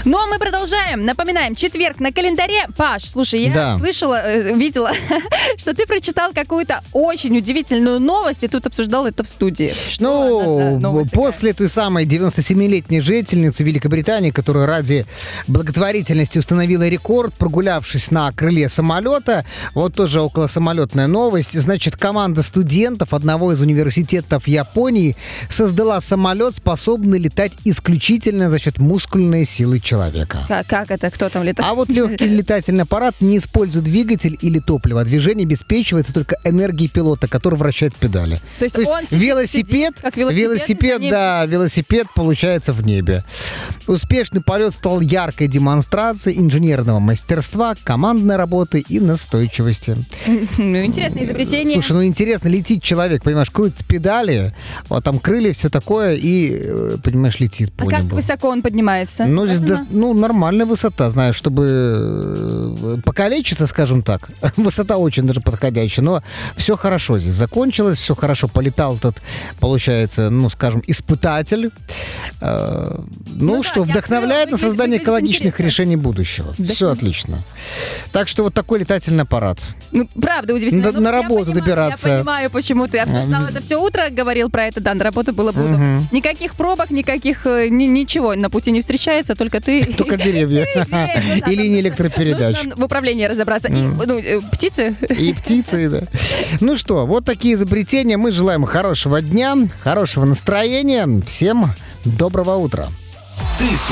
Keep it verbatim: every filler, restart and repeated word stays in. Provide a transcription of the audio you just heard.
Ну, а мы продолжаем. Напоминаем, четверг на календаре. Паш, слушай, я Да. слышала, э, видела, что ты прочитал какую-то очень удивительную новость, и тут обсуждал это в студии. Что она за Ну, новость такая? после той самой девяностосемилетней жительницы Великобритании, которая ради благотворительности установила рекорд, прогулявшись на крыле самолета, вот тоже околосамолетная новость. Значит, команда студентов одного из университетов Японии создала самолет, способный летать исключительно за счет мускульной силы человека. Как, как это? Кто там летает? А вот легкий летательный аппарат не использует двигатель или топливо. Движение обеспечивается только энергией пилота, который вращает педали. То есть он сидит, велосипед, сидит, как велосипед, велосипед, и за ним- да, велосипед получается в небе. Успешный полет стал яркой демонстрацией инженерного мастерства, командной работы и настойчивости. Ну, интересное изобретение. Слушай, ну интересно, летит человек, понимаешь, крутит педали, вот там крылья, все такое, и, э, понимаешь, летит по А как небу. высоко он поднимается? Ну, здесь Разумно? до- ну, нормальная высота, знаешь, чтобы э, покалечиться, скажем так. Высота очень даже подходящая, но все хорошо здесь закончилось, все хорошо. Полетал этот, получается, ну, скажем, испытатель. Э, ну, Ну что, да, я вдохновляет открыла, на создание выглядит экологичных интересно. решений будущего. Все отлично. Так что вот такой летательный аппарат. Ну, правда, удивительно. На- Ну, на я работу понимаю, добираться. Я понимаю, почему ты обсуждал А, это все утро, говорил про это, да, на работу было буду. Никаких пробок, никаких, э, ни- ничего на пути не встречается, только ты... Только деревья. И линии электропередач. Нужно в управлении разобраться. И, ну, э, птицы. И птицы, да. Ну что, вот такие изобретения. Мы желаем хорошего дня, хорошего настроения. Всем доброго утра. Ты